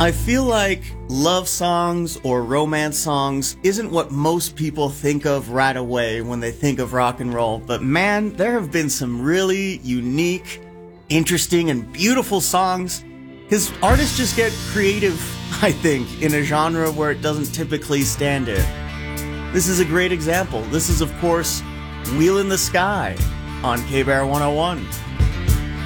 I feel like love songs or romance songs isn't what most people think of right away when they think of rock and roll, but man, there have been some really unique, interesting, and beautiful songs, because artists just get creative, I think, in a genre where it doesn't typically stand it. This is a great example. This is, of course, Wheel in the Sky on K-Bear 101.